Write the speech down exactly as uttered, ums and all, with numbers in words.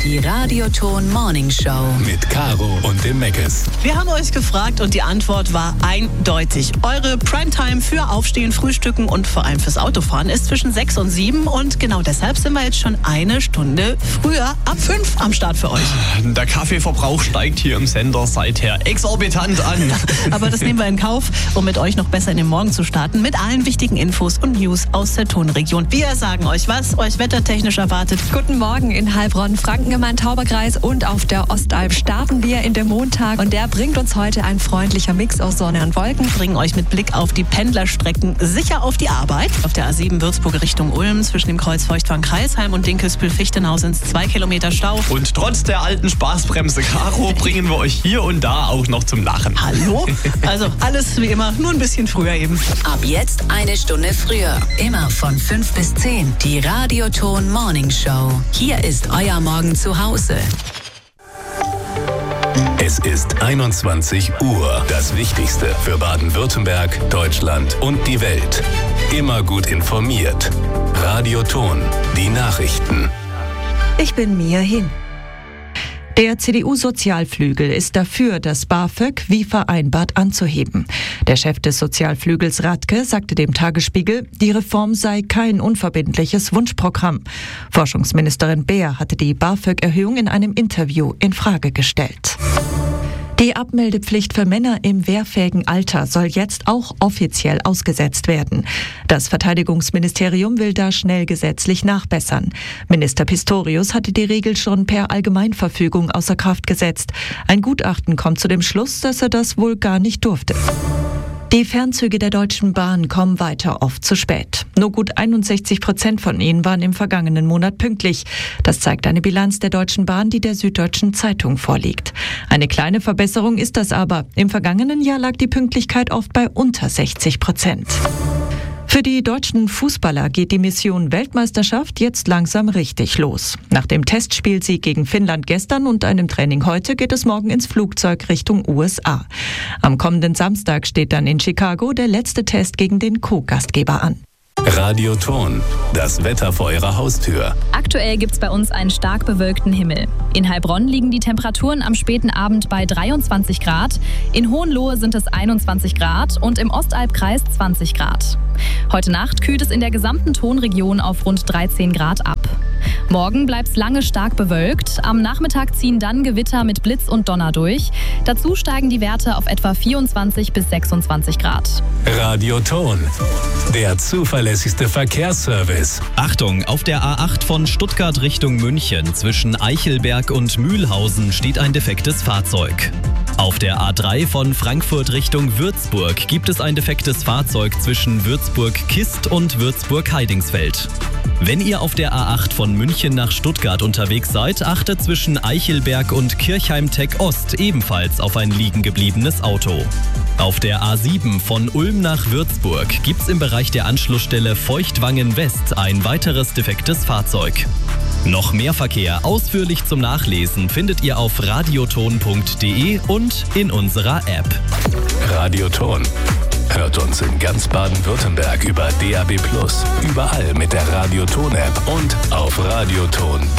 Die Radioton Morning Show. Mit Caro und dem Meckes. Wir haben euch gefragt und die Antwort war eindeutig. Eure Primetime für Aufstehen, Frühstücken und vor allem fürs Autofahren ist zwischen sechs und sieben. Und genau deshalb sind wir jetzt schon eine Stunde früher, ab fünf am Start für euch. Der Kaffeeverbrauch steigt hier im Sender seither exorbitant an. Aber das nehmen wir in Kauf, um mit euch noch besser in den Morgen zu starten. Mit allen wichtigen Infos und News aus der Tonregion. Wir sagen euch, was euch wettertechnisch erwartet. Guten Morgen in Heilbronn, Frankengemeinde, Tauberkreis und auf der Ostalb starten wir in den Montag. Und der bringt uns heute ein freundlicher Mix aus Sonne und Wolken. Bringen euch mit Blick auf die Pendlerstrecken sicher auf die Arbeit. Auf der A sieben Würzburg Richtung Ulm zwischen dem Kreuz Feuchtwangen-Kreisheim und Dinkelsbühl-Fichtenau sind es zwei Kilometer Stau. Und trotz der alten Spaßbremse Caro bringen wir euch hier und da auch noch zum Lachen. Hallo? Also alles wie immer, nur ein bisschen früher eben. Ab jetzt eine Stunde früher. Immer von fünf bis zehn. Die Radioton Morning Show. Hier ist euer Morgen zu Hause. Es ist einundzwanzig Uhr. Das Wichtigste für Baden-Württemberg, Deutschland und die Welt. Immer gut informiert. Radioton. Die Nachrichten. Ich bin Mia Hin. Der C D U-Sozialflügel ist dafür, das BAföG wie vereinbart anzuheben. Der Chef des Sozialflügels Radke sagte dem Tagesspiegel, die Reform sei kein unverbindliches Wunschprogramm. Forschungsministerin Beer hatte die BAföG-Erhöhung in einem Interview in Frage gestellt. Die Abmeldepflicht für Männer im wehrfähigen Alter soll jetzt auch offiziell ausgesetzt werden. Das Verteidigungsministerium will da schnell gesetzlich nachbessern. Minister Pistorius hatte die Regel schon per Allgemeinverfügung außer Kraft gesetzt. Ein Gutachten kommt zu dem Schluss, dass er das wohl gar nicht durfte. Die Fernzüge der Deutschen Bahn kommen weiter oft zu spät. Nur gut einundsechzig Prozent von ihnen waren im vergangenen Monat pünktlich. Das zeigt eine Bilanz der Deutschen Bahn, die der Süddeutschen Zeitung vorliegt. Eine kleine Verbesserung ist das aber. Im vergangenen Jahr lag die Pünktlichkeit oft bei unter sechzig Prozent. Für die deutschen Fußballer geht die Mission Weltmeisterschaft jetzt langsam richtig los. Nach dem Testspielsieg gegen Finnland gestern und einem Training heute geht es morgen ins Flugzeug Richtung U S A. Am kommenden Samstag steht dann in Chicago der letzte Test gegen den Co-Gastgeber an. Radioton. Das Wetter vor Ihrer Haustür. Aktuell gibt's bei uns einen stark bewölkten Himmel. In Heilbronn liegen die Temperaturen am späten Abend bei dreiundzwanzig Grad, in Hohenlohe sind es einundzwanzig Grad und im Ostalbkreis zwanzig Grad. Heute Nacht kühlt es in der gesamten Tonregion auf rund dreizehn Grad ab. Morgen bleibt's lange stark bewölkt. Am Nachmittag ziehen dann Gewitter mit Blitz und Donner durch. Dazu steigen die Werte auf etwa vierundzwanzig bis sechsundzwanzig Grad. Radioton. Der zuverlässigste Verkehrsservice. Achtung, auf der A acht von Stuttgart Richtung München zwischen Eichelberg und Mühlhausen steht ein defektes Fahrzeug. Auf der A drei von Frankfurt Richtung Würzburg gibt es ein defektes Fahrzeug zwischen Würzburg-Kist und Würzburg-Heidingsfeld. Wenn ihr auf der A acht von München nach Stuttgart unterwegs seid, achtet zwischen Eichelberg und Kirchheim-Tech Ost ebenfalls auf ein liegen gebliebenes Auto. Auf der A sieben von Ulm nach Würzburg gibt's im Bereich der Anschlussstelle Feuchtwangen West ein weiteres defektes Fahrzeug. Noch mehr Verkehr ausführlich zum Nachlesen findet ihr auf radioton punkt de und in unserer App. Radioton. Hört uns in ganz Baden-Württemberg über D A B plus, überall mit der Radioton-App und auf radioton punkt de.